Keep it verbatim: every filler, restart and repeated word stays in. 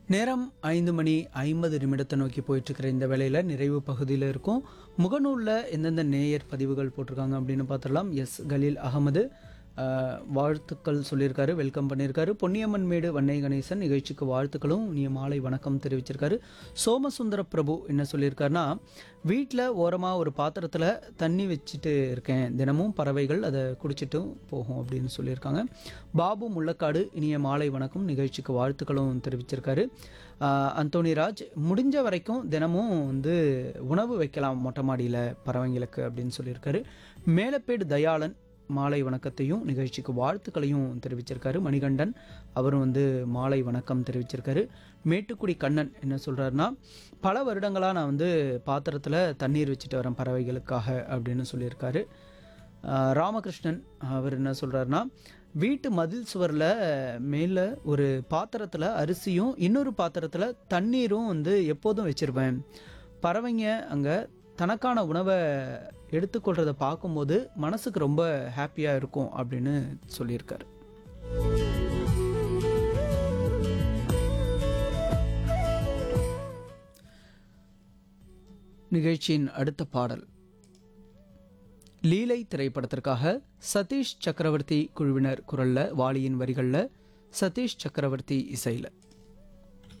நேரம் ஐந்து மணி ஐம்பது நிமிடத்தை நோக்கி போயிட்டுருக்கிற இந்த வேளையில் நிறைவு பகுதியில் இருக்கும். முகநூலில் எந்தெந்த நேயர் பதிவுகள் போட்டிருக்காங்க அப்படின்னு பார்த்துடலாம். எஸ் கலீல் அகமது அஹ், வாழ்த்துக்கள் சொல்லியிருக்காரு, வெல்கம் பண்ணியிருக்காரு. பொன்னியம்மன் மேடு வன்னை கணேசன் நிகழ்ச்சிக்கு வாழ்த்துக்களும் நீ மாலை வணக்கம் தெரிவிச்சிருக்காரு. சோமசுந்தர பிரபு என்ன சொல்லியிருக்காருன்னா, வீட்டில் ஓரமாக ஒரு பாத்திரத்தில் தண்ணி வச்சுட்டு இருக்கேன், தினமும் பறவைகள் அதை குடிச்சிட்டும் போகும் அப்படின்னு சொல்லியிருக்காங்க. பாபு முள்ளக்காடு இனிய மாலை வணக்கம், நிகழ்ச்சிக்கு வாழ்த்துக்களும் தெரிவிச்சிருக்காரு. ஆஹ் அந்தோணிராஜ் முடிஞ்ச வரைக்கும் தினமும் வந்து உணவு வைக்கலாம் மொட்டை மாடியில் பறவைங்களுக்கு அப்படின்னு சொல்லியிருக்காரு. மேலப்பேடு தயாளன் மாலை வணக்கத்தையும் நிகழ்ச்சிக்கு வாழ்த்துக்களையும் தெரிவிச்சிருக்காரு. மணிகண்டன் அவரும் வந்து மாலை வணக்கம் தெரிவிச்சிருக்காரு. மேட்டுக்குடி கண்ணன் என்ன சொல்கிறாருன்னா, பல வருடங்களாக நான் வந்து பாத்திரத்தில் தண்ணீர் வச்சுட்டு வரேன் பறவைகளுக்காக அப்படின்னு சொல்லியிருக்காரு. ஆஹ் ராமகிருஷ்ணன் அவர் என்ன சொல்கிறாருன்னா, வீட்டு மதில் சுவரில் மேலே ஒரு பாத்திரத்தில் அரிசியும் இன்னொரு பாத்திரத்தில் தண்ணீரும் வந்து எப்போதும் வச்சுருப்பேன். பறவைங்க அங்கே தனக்கான உணவை எடுத்துக்கொள்கிறத பார்க்கும்போது மனசுக்கு ரொம்ப ஹாப்பியாக இருக்கும் அப்படின்னு சொல்லியிருக்காரு. நிகழ்ச்சியின் அடுத்த பாடல் லீலை திரைப்படத்திற்காக சதீஷ் சக்கரவர்த்தி குழுவினர் குரல்ல, வாலியின் வரிகளில், சதீஷ் சக்கரவர்த்தி இசையில்.